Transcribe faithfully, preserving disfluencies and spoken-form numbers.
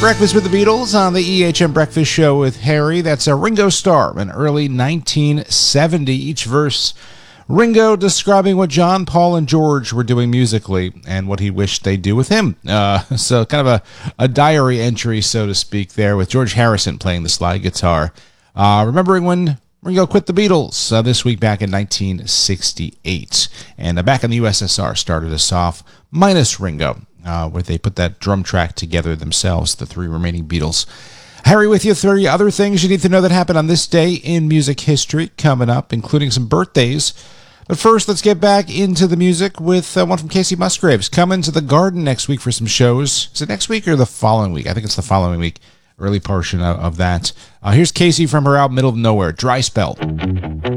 Breakfast with the Beatles on the E H M Breakfast Show with Harry. That's a Ringo Starr in early nineteen seventy. Each verse, Ringo describing what John, Paul, and George were doing musically and what he wished they'd do with him. Uh, so kind of a, a diary entry, so to speak, there with George Harrison playing the slide guitar. Uh, remembering when Ringo quit the Beatles uh, this week back in nineteen sixty-eight. And uh, back in the U S S R started us off, minus Ringo. Uh, where they put that drum track together themselves, the three remaining Beatles. Harry with you, three other things you need to know that happened on this day in music history coming up, including some birthdays. But first, let's get back into the music with uh, one from Casey Musgraves. Coming to the Garden next week for some shows. Is it next week or the following week? I think it's the following week, early portion of, of that. Uh, here's Casey from her album Middle of Nowhere, Dry Spell.